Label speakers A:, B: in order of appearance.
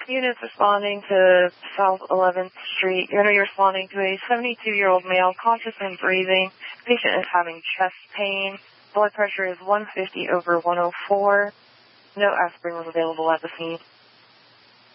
A: Units responding to South 11th Street. You're responding to a 72-year-old male, conscious and breathing. Patient is having chest pain. Blood pressure is 150/104. No aspirin was available at the scene.